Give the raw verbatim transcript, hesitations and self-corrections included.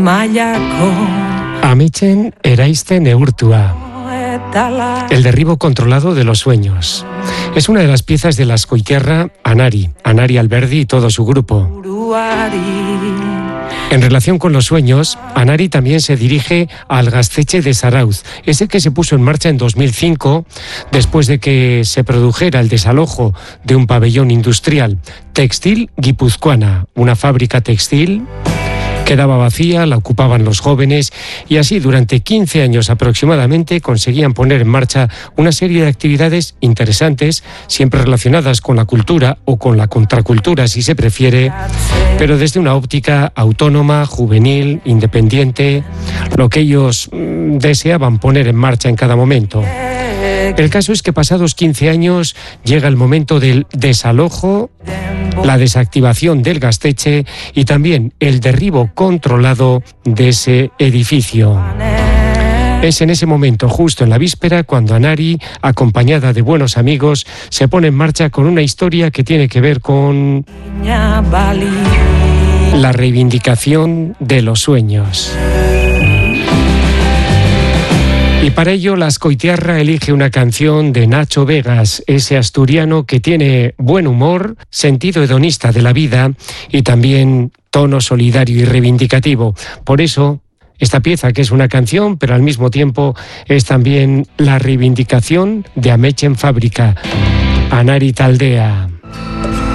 Ametsen eraisten neurtua. El derribo controlado de los sueños. Es una de las piezas de la azkoitiarra Anari, Anari Alberdi y todo su grupo. En relación con los sueños, Anari también se dirige al Gaztetxe de Zarautz, ese que se puso en marcha en dos mil cinco, después de que se produjera el desalojo de un pabellón industrial, Textil Guipuzcoana, una fábrica textil. Quedaba vacía, la ocupaban los jóvenes y así durante quince años aproximadamente conseguían poner en marcha una serie de actividades interesantes, siempre relacionadas con la cultura o con la contracultura si se prefiere, pero desde una óptica autónoma, juvenil, independiente, lo que ellos mmm, deseaban poner en marcha en cada momento. El caso es que pasados quince años llega el momento del desalojo, la desactivación del Gaztetxe y también el derribo controlado de ese edificio. Es en ese momento, justo en la víspera, cuando Anari, acompañada de buenos amigos, se pone en marcha con una historia que tiene que ver con la reivindicación de los sueños. Y para ello la azkoitiarra elige una canción de Nacho Vegas, ese asturiano que tiene buen humor, sentido hedonista de la vida y también tono solidario y reivindicativo. Por eso, esta pieza, que es una canción, pero al mismo tiempo es también la reivindicación de Ametsen Fábrica, Anari Taldea.